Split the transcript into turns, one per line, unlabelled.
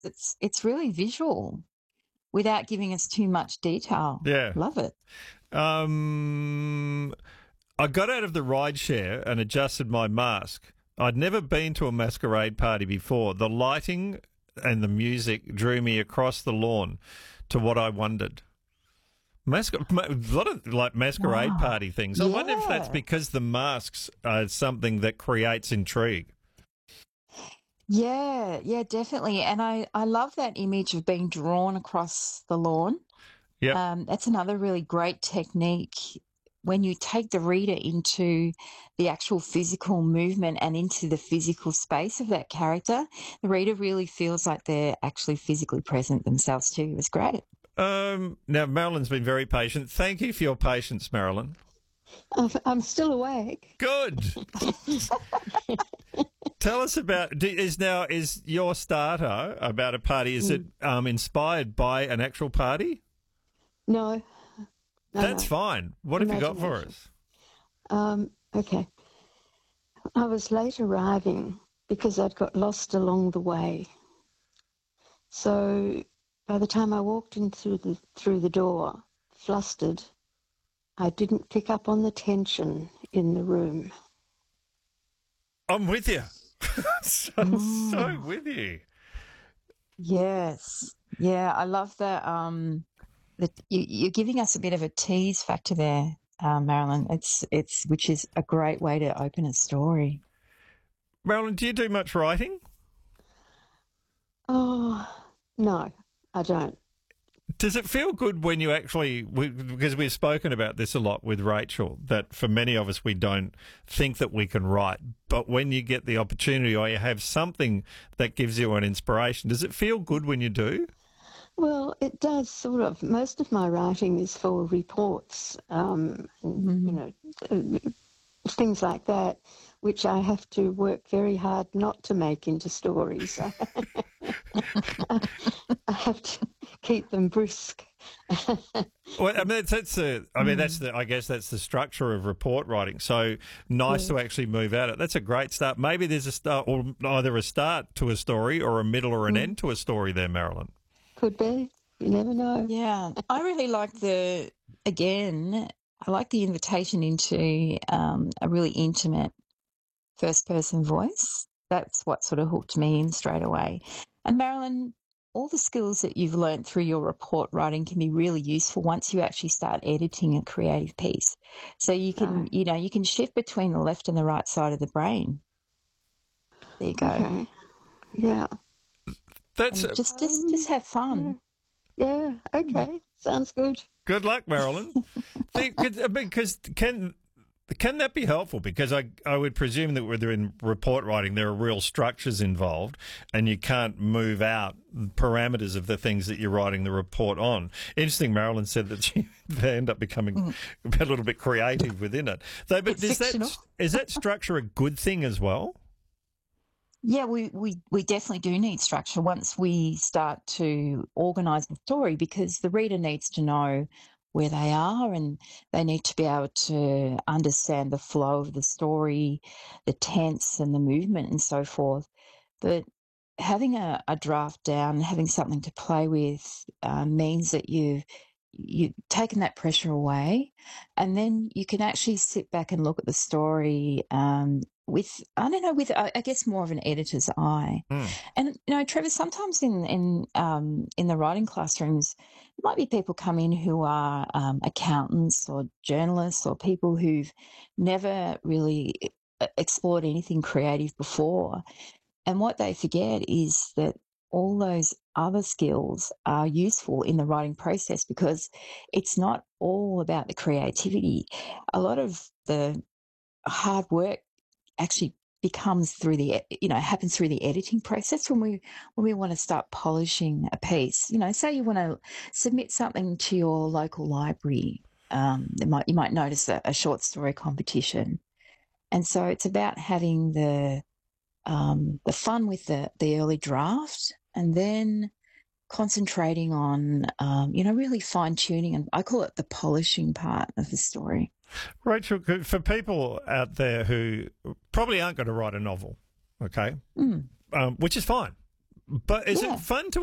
it's really visual without giving us too much detail.
Yeah.
Love it.
I got out of the ride share and adjusted my mask. I'd never been to a masquerade party before. The lighting and the music drew me across the lawn to what I wondered. A lot of like masquerade party things. I wonder if that's because the masks are something that creates intrigue.
Yeah, definitely. And I love that image of being drawn across the lawn.
Yeah.
That's another really great technique when you take the reader into the actual physical movement and into the physical space of that character. The reader really feels like they're actually physically present themselves too. It was great.
Now, Marilyn's been very patient. Thank you for your patience, Marilyn.
I'm still awake.
Good. Tell us about, is your starter about a party, is it inspired by an actual party?
No.
That's fine. What have you got for us?
Okay. I was late arriving because I'd got lost along the way. So by the time I walked in through the door, flustered, I didn't pick up on the tension in the room.
I'm with you. So with you.
Yes. Yeah, I love that. That you're giving us a bit of a tease factor there, Marilyn. It's which is a great way to open a story.
Marilyn, do you do much writing?
Oh, no, I don't.
Does it feel good when you actually, because we've spoken about this a lot with Rachel, that for many of us we don't think that we can write, but when you get the opportunity or you have something that gives you an inspiration, does it feel good when you do?
Well, it does sort of. Most of my writing is for reports, things like that, which I have to work very hard not to make into stories. I have to keep them brisk.
Well, I mean, I guess that's the structure of report writing. So nice to actually move at it. That's a great start. Maybe there's a start, or either a start to a story or a middle or an end to a story there, Marilyn.
Could be. You never know.
Yeah. I really like I like the invitation into a really intimate first-person voice. That's what sort of hooked me in straight away. And Marilyn, all the skills that you've learned through your report writing can be really useful once you actually start editing a creative piece. So you can, you can shift between the left and the right side of the brain. There you go.
Okay. Yeah.
That's
just have fun.
Yeah. Okay. Sounds good.
Good luck, Marilyn. Because can that be helpful? Because I would presume that whether in report writing there are real structures involved and you can't move out parameters of the things that you're writing the report on. Interesting, Marilyn said that they end up becoming a little bit creative within it. But is that structure a good thing as well?
Yeah, we definitely do need structure once we start to organise the story, because the reader needs to know where they are and they need to be able to understand the flow of the story, the tense and the movement and so forth. But having a draft down, having something to play with means that you've taken that pressure away, and then you can actually sit back and look at the story with I guess more of an editor's eye. And Trevor, sometimes in the writing classrooms, there might be people come in who are accountants or journalists or people who've never really explored anything creative before, and what they forget is that all those other skills are useful in the writing process, because it's not all about the creativity. A lot of the hard work actually happens through the editing process when we want to start polishing a piece. Say you want to submit something to your local library, you might notice a short story competition, and so it's about having the fun with the early draft, and then concentrating on really fine tuning, and I call it the polishing part of the story.
Rachel, for people out there who probably aren't going to write a novel, okay, which is fine, But is
Yeah.
it fun to